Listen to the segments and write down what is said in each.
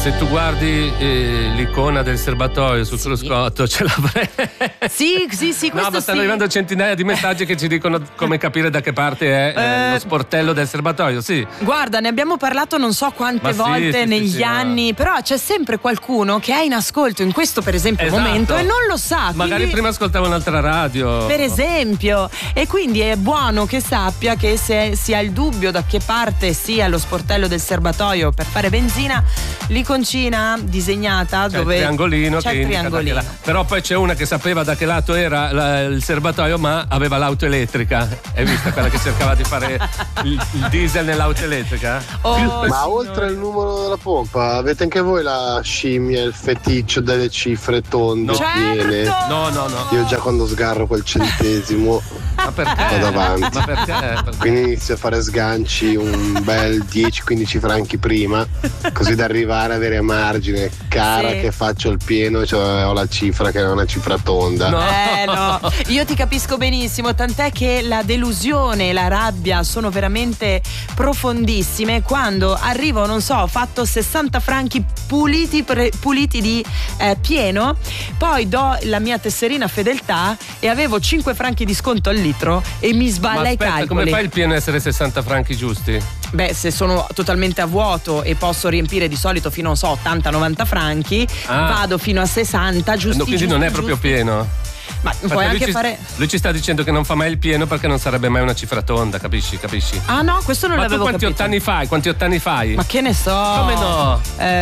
Se tu guardi l'icona del serbatoio sul cruscotto, ce l'avrei. Sì, no, ma stanno arrivando centinaia di messaggi che ci dicono come capire da che parte è lo sportello del serbatoio. Sì. Guarda, ne abbiamo parlato non so quante volte negli anni, però c'è sempre qualcuno che è in ascolto in questo, per esempio, momento e non lo sa. Magari quindi, prima ascoltava un'altra radio, per esempio, e quindi è buono che sappia che se si ha il dubbio da che parte sia lo sportello del serbatoio per fare benzina, l'iconcina disegnata c'è dove il triangolino c'è che il indica triangolino. però poi c'è una che sapeva da che lato era il serbatoio, ma aveva l'auto elettrica. Hai visto quella che cercava di fare il diesel nell'auto elettrica? Ma oltre al numero della pompa avete anche voi la scimmia, il feticcio delle cifre tonde piene? No. Io già quando sgarro quel centesimo ma perché? vado avanti. Ma perché? Quindi inizio a fare sganci un bel 10-15 franchi prima, così da arrivare a avere margine. Cara che faccio il pieno, cioè ho la cifra che è una cifra tonda. No, io ti capisco benissimo, tant'è che la delusione e la rabbia sono veramente profondissime quando arrivo, non so, ho fatto 60 franchi puliti di pieno, poi do la mia tesserina fedeltà e avevo 5 franchi di sconto al litro e mi sballa i calcoli. Come fai il pieno a essere 60 franchi giusti? Beh, se sono totalmente a vuoto e posso riempire di solito fino a 80-90 franchi, vado fino a 60 giusti. Quindi non è proprio pieno. Ma puoi anche fare. Lui ci sta dicendo che non fa mai il pieno perché non sarebbe mai una cifra tonda, capisci? Ah no, questo non l'avevo capito. Ma tu quanti ottani fai? Ma che ne so? Come no?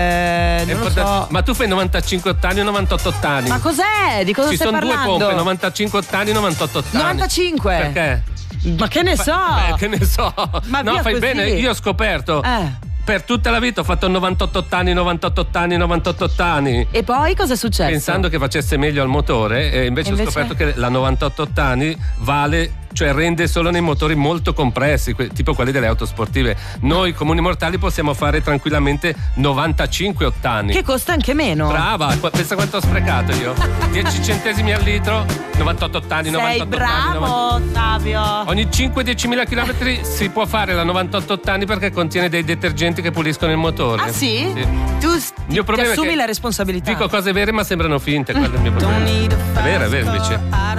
Non lo so. Ma tu fai 95 ottani o 98 ottani? Ma cos'è? Di cosa stai parlando? Ci sono due pompe, 95 ottani e 98 ottani. 95? Perché? Ma che ne so? Che ne so? Ma no, fai così. bene, io ho scoperto. Per tutta la vita ho fatto 98 ottani, 98 ottani, 98 ottani. E poi cosa è successo? Pensando che facesse meglio al motore, e invece ho scoperto che la 98 ottani vale, cioè rende solo nei motori molto compressi, tipo quelli delle auto sportive. Noi comuni mortali possiamo fare tranquillamente 95 ottani. Che costa anche meno. Brava, pensa quanto ho sprecato io. 10 centesimi al litro, 98 ottani, 98 ottani. Sei bravo, Ottavio. Ogni 5-10.000 chilometri si può fare la 98 ottani perché contiene dei detergenti che puliscono il motore. Ah sì? Tu ti assumi la responsabilità. Dico cose vere ma sembrano finte, quello è il mio problema. È vero invece.